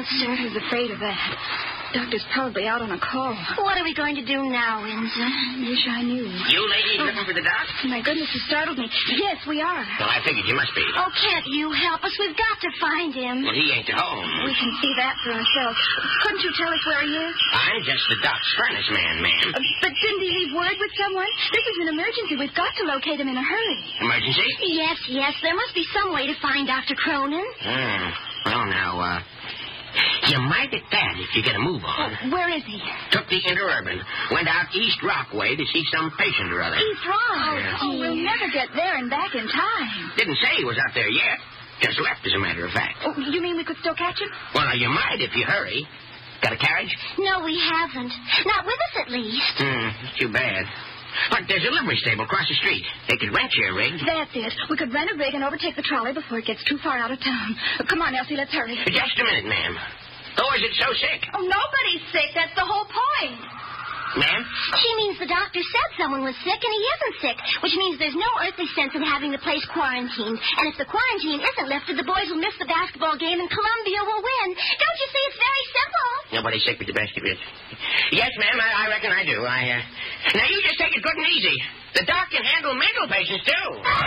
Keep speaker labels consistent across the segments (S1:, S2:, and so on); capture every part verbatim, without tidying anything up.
S1: answer.
S2: I was afraid of that. Doctor's probably out on a call.
S1: What are we going to do now, Windsor?
S2: Wish I knew.
S3: You ladies oh. looking for the doc?
S2: My goodness, you startled me. Yes, we are.
S3: Well, I figured you must be.
S1: Oh, can't you help us? We've got to find him.
S3: Well, he ain't at home.
S2: We can see that for ourselves. Couldn't you tell us where he is?
S3: I'm just the doc's furnace man, ma'am.
S2: Uh, but didn't he leave word with someone? This is an emergency. We've got to locate him in a hurry.
S3: Emergency?
S1: Yes, yes. There must be some way to find Doctor Cronin.
S3: Hmm. Well, now, uh... you might at that if you get a move on.
S2: Oh, where is he?
S3: Took the Interurban. Went out East Rockaway to see some patient or other.
S2: East Rock?
S3: Yes.
S2: Oh, we'll never get there and back in time.
S3: Didn't say he was out there yet. Just left, as a matter of fact.
S2: Oh, you mean we could still catch him?
S3: Well, now, you might if you hurry. Got a carriage?
S1: No, we haven't. Not with us, at least.
S3: Hmm, it's too bad. But there's a livery stable across the street. They could rent you a rig.
S2: That's it. We could rent a rig and overtake the trolley before it gets too far out of town. Oh, come on, Elsie, let's hurry.
S3: Just a minute, ma'am. Oh, is it so sick?
S2: Oh, nobody's sick. That's the whole point.
S3: Ma'am?
S1: She means the doctor said someone was sick, and he isn't sick, which means there's no earthly sense in having the place quarantined. And if the quarantine isn't lifted, the boys will miss the basketball game, and Columbia will win. Don't you see? It's very simple.
S3: Nobody's sick with the basket. Yes, ma'am, I, I reckon I do. I, uh... Now, you just take it good and easy. The doc can handle mental patients, too.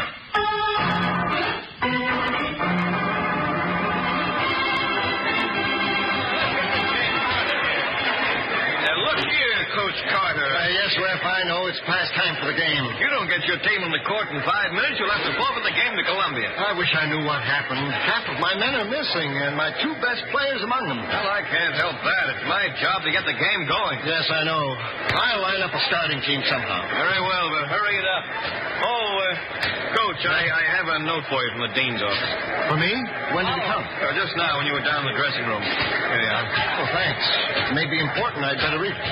S4: Coach Carter.
S5: Uh, yes, Ref, I know. It's past time for the game.
S4: If you don't get your team on the court in five minutes, you'll have to forfeit the game to Columbia.
S5: I wish I knew what happened. Half of my men are missing, and my two best players among them.
S4: Well, I can't help that. It's my job to get the game going.
S5: Yes, I know. I'll line up a starting team somehow.
S4: Very well, but hurry it up. Oh, uh, Coach, I, I have a note for you from the dean's office.
S5: For me? When did it come?
S4: Uh, just now when you were down in the dressing room. Here you are.
S5: Oh, thanks. It may be important. I'd better read it.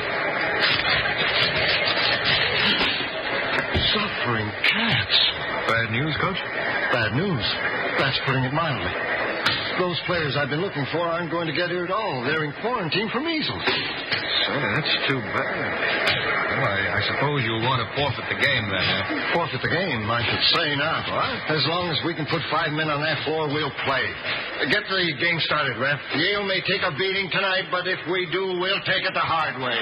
S5: Suffering cats.
S4: Bad news, Coach?
S5: Bad news. That's putting it mildly. Those players I've been looking for aren't going to get here at all. They're in quarantine for measles.
S4: Say, that's too bad. Well, I, I suppose you'll want to forfeit the game then, huh?
S5: Forfeit the game, I should say now. What? As long as we can put five men on that floor, we'll play. Get the game started, Ref. Yale may take a beating tonight, but if we do, we'll take it the hard way.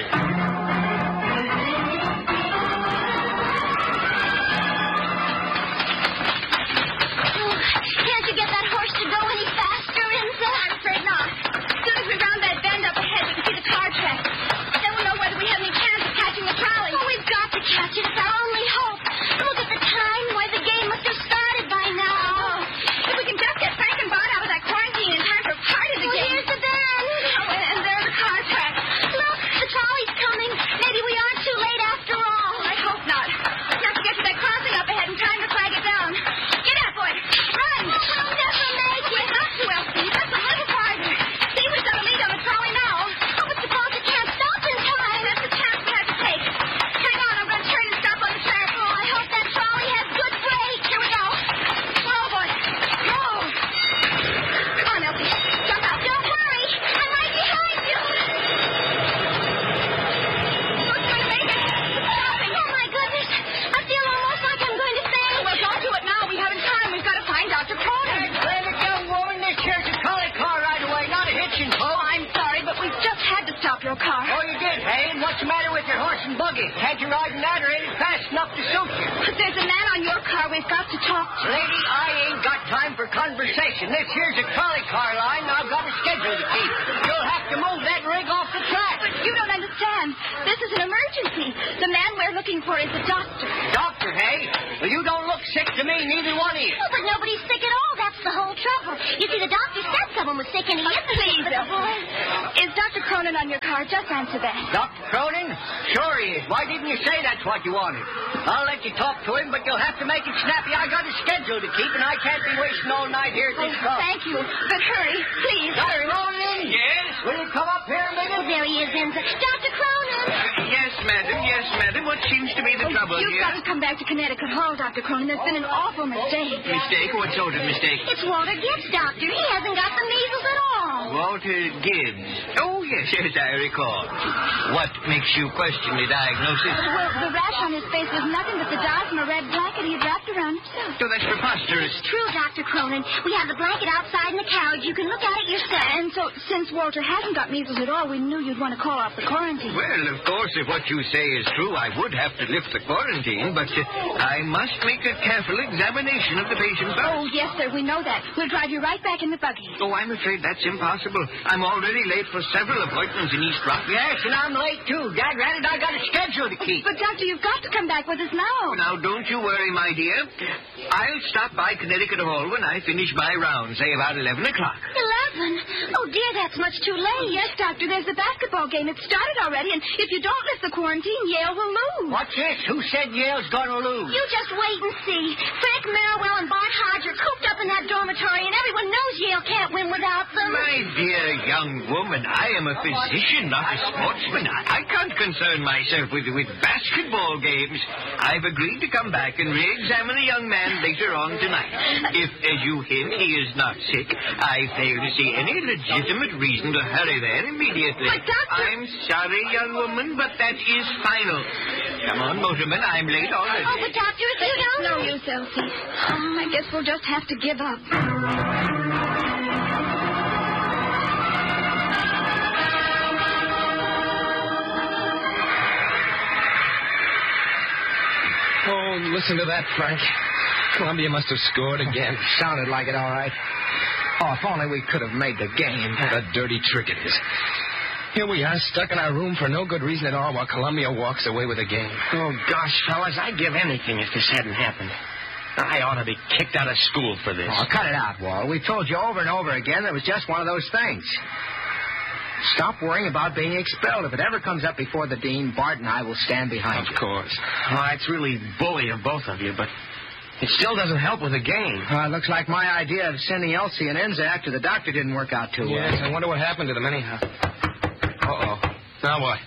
S1: Can't you get that horse to go any faster, Inza?
S2: I'm afraid not. As soon as we round that bend up ahead, we can see the car track. Then we'll know whether we have any chance of catching the trolley.
S1: Oh, we've got to catch it. It's our only hope. Look at the time. Why, the game must have started by now.
S2: If we can just get Frank and Bart out of that quarantine in time for a part of the
S1: Well,
S2: game.
S1: here's the bend.
S2: Oh, and there's the car track.
S1: Look, the trolley's coming. Maybe we aren't too late after all.
S2: I hope not. We have to get to that crossing up ahead in time to flag it down. Get out, boy. Run.
S1: Oh, we'll never make
S2: We
S1: it.
S2: have to, Elsie. Just a little farther. See, we've got a lead on the trolley now.
S1: Oh, but suppose it can't stop in time.
S2: That's the chance we have to take. Hang on, I'm going to turn and stop on the track.
S1: Oh, I hope that trolley has good brakes.
S2: Here we go. Slow, boy. Go. Come on, Elsie. Jump out.
S1: Don't worry. I'm right behind you.
S2: Looks like make it. It's stopping.
S1: Oh, my goodness. I feel almost like I'm going to faint.
S2: Well, don't do it now. We haven't time. We've got to find Doctor Cronin.
S6: Wait a young woman. This here's a trolley car right away, not a hitching
S2: Oh,
S6: post.
S2: I'm sorry, but we've just had to stop your car.
S6: Oh, you did, hey? And what's the matter with your horse and buggy? Can't you ride in that or ain't it fast enough to suit you?
S2: There's a man on your car we've got to talk to.
S6: Lady, I ain't got time for conversation. This here's a trolley car line, and I've got a schedule to keep. You'll have to move that rig off the track.
S2: But you don't understand. This is an emergency. The man we're looking for is a doctor.
S6: Doctor, hey? Well, you don't look sick to me, neither one of you.
S1: Oh, but nobody's sick at all. That's the whole trouble. You see, the doctor said someone was sick, and he isn't.
S2: Please,
S1: but the boy...
S2: Is Doctor Cronin on your car? Just answer that.
S6: Doctor Cronin? Sure he is. Why didn't you say that's what you wanted? I'll let you talk to him, but you'll have to make it snappy. I got a schedule to keep, and I can't be wasting all night here at
S2: Oh,
S6: this car.
S2: thank you. But hurry, please.
S6: Doctor Cronin?
S4: Yes?
S6: Will you come up here a
S1: Oh,
S6: minute?
S1: there he is, Inza. Doctor Cronin!
S3: Yes, madam. Yes, madam. What seems to be the
S2: Oh,
S3: trouble
S2: you've
S3: here?
S2: got to come back to Connecticut Hall, Doctor Cronin. There's been an awful mistake.
S3: Mistake? What sort of mistake?
S1: It's Walter Gibbs, Doctor. He hasn't got the measles at all.
S3: Walter Gibbs. Oh, yes, yes, I recall. What makes you question the diagnosis?
S2: Well, the rash on his face was nothing but the dye from a red blanket he had wrapped around himself.
S3: So that's preposterous.
S1: True, Doctor Cronin. We have the blanket outside in the carriage. You can look at it yourself.
S2: And so since Walter hasn't got measles at all, we knew you'd want to call off the quarantine.
S7: Well, of course, if what you say is true, I would have to lift the quarantine, but uh, I must make a careful examination of the patient first.
S2: Oh, yes, sir, we know that. We'll drive you right back in the buggy.
S7: Oh, I'm afraid that's impossible. I'm already late for several appointments in East Rock.
S6: Yes, and I'm late, too. Dad, Randy, I got a schedule to keep.
S2: But, Doctor, you've got to come back with us now.
S7: Now, don't you worry, my dear. I'll stop by Connecticut Hall when I finish my round, say about eleven o'clock.
S1: Eleven? Oh, dear, that's much too late.
S2: Yes, Doctor, there's the basketball game. It started already, and if you don't lift the quarantine, Yale will lose.
S6: What's this? Who said Yale's going to lose?
S1: You just wait and see. Frank Merriwell and Bart Hodge are cooped up in that dormitory, and everyone knows Yale can't win without them.
S7: My dear young woman, I am a physician, not a sportsman. I, I can't concern myself with, with basketball games. I've agreed to come back and re-examine the young man later on tonight. If, as you hint, he is not sick, I fail to see any legitimate reason to hurry there immediately.
S2: But, Doctor...
S7: I'm sorry, young woman, but that is final. Come on, motorman, I'm late already.
S1: Oh, but Doctor, if you don't...
S2: No use, Elsie. Oh, I guess we'll just have to give up.
S8: Oh, listen to that, Frank. Columbia must have scored again.
S9: Sounded like it, all right. Oh, if only we could have made the game.
S8: What a dirty trick it is. Here we are, stuck in our room for no good reason at all while Columbia walks away with the game.
S3: Oh, gosh, fellas, I'd give anything if this hadn't happened. I ought to be kicked out of school for this.
S9: Oh, cut it out, Walt. We told you over and over again that it was just one of those things. Stop worrying about being expelled. If it ever comes up before the dean, Bart and I will stand behind you.
S3: Of course. Oh, it's really bully of both of you, but it still doesn't help with the game.
S9: Uh, looks like my idea of sending Elsie and Enza after the doctor didn't work out too well.
S8: Yes, I wonder what happened to them anyhow. Uh-oh. Now what?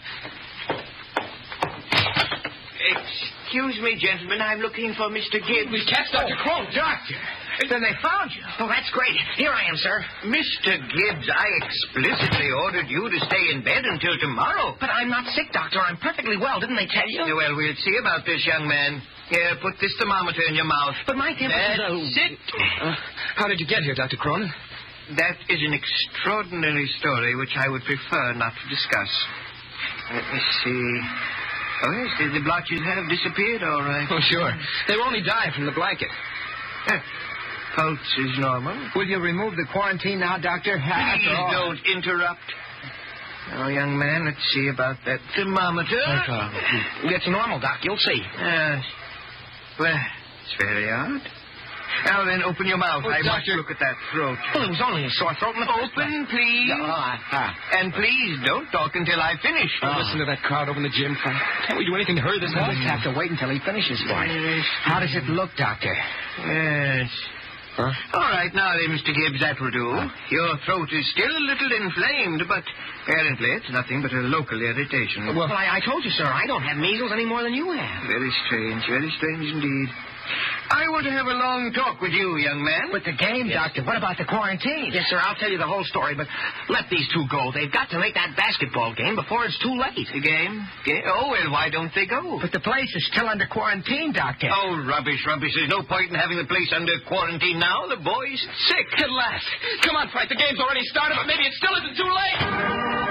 S7: Excuse me, gentlemen. I'm looking for Mister Gibbs.
S8: We catch Doctor Crone.
S9: Doctor! Then they found you.
S3: Oh, that's great. Here I am, sir.
S7: Mister Gibbs, I explicitly ordered you to stay in bed until tomorrow.
S3: But I'm not sick, Doctor. I'm perfectly well. Didn't they tell you?
S7: Well, we'll see about this, young man. Here, put this thermometer in your mouth.
S3: But my temperature...
S7: That's it.
S8: Uh, how did you get here, Doctor Cronin?
S7: That is an extraordinary story which I would prefer not to discuss. Let me see. Oh, yes, the, the blotches have disappeared, all right.
S8: Oh, sure. They were only dyed from the blanket.
S7: Uh, pulse is normal.
S9: Will you remove the quarantine now, Doctor?
S7: Please don't interrupt. Now, young man, let's see about that thermometer.
S3: It's normal, Doc. You'll see.
S7: Yes. Well, it's very odd. Now then, open your mouth.
S8: Oh,
S7: I must
S8: doctor.
S7: look at that throat.
S3: Well, it was only a sore throat.
S7: Open, please.
S9: Oh, uh,
S7: And please don't talk until I finish.
S8: Oh, listen to that crowd over in the gym, Frank. Can't we do anything to hurry this
S9: we'll
S8: up?
S9: just have to wait until he finishes, Bart.
S7: Yes.
S9: How does it look, Doctor?
S7: Yes.
S8: Huh?
S7: All right, now then, Mister Gibbs, that will do. Your throat is still a little inflamed, but apparently it's nothing but a local irritation.
S3: Well, I, I told you, sir, I don't have measles any more than you have.
S7: Very strange, very strange indeed. I want to have a long talk with you, young man.
S9: With the game,
S3: Yes.
S9: Doctor. What about the quarantine?
S3: Yes, sir, I'll tell you the whole story, but let these two go. They've got to make that basketball game before it's too late.
S7: The game? Ga- Oh, well, why don't they go?
S9: But the place is still under quarantine, Doctor.
S7: Oh, rubbish, rubbish. There's no point in having the place under quarantine now. The boy's sick.
S8: At last. Come on, Frank. The game's already started, but maybe it still isn't too late.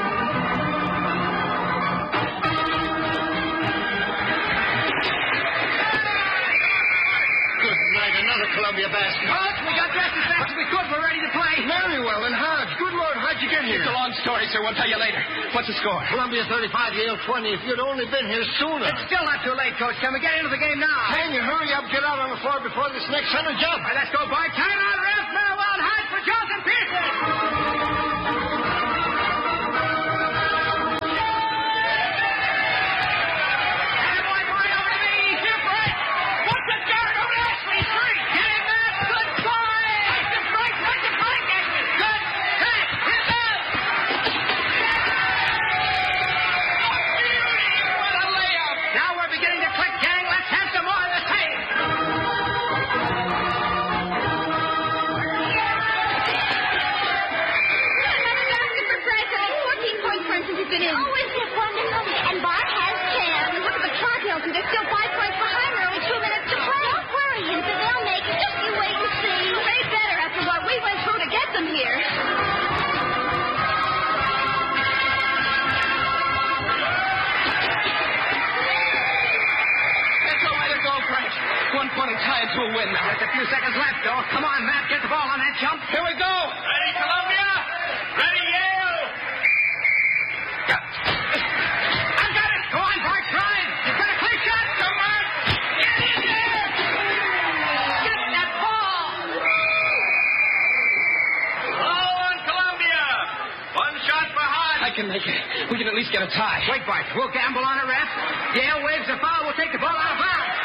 S5: Good night. Another Columbia basket.
S9: Coach, we got dressed as fast as we could. We're ready to play.
S5: Very well. And Hodge, good Lord, how'd you get here?
S8: It's a long story, sir. We'll tell you later. What's the score?
S5: Columbia thirty-five, Yale twenty. If you'd only been here sooner.
S9: It's still not too late, Coach. Can we get into the game now?
S5: Can you hurry up, get out on the floor before this next center jump?
S9: All right, let's go, Bart. Time out, ref. Merriwell and Hodge for Johnson Pearson. few seconds left, though. Come on, Matt. Get the ball on that jump.
S8: Here we go.
S10: Ready, Columbia? Ready, Yale?
S9: I've got it. Go on, Bart. Drive. You've got a clear shot. Come on. Get in there. Get that ball.
S10: Oh, on Columbia. One shot for Hart.
S8: I can make it. We can at least get a tie.
S9: Wait, Bart. We'll gamble on it, ref. Yale waves the foul. We'll take the ball out of bounds.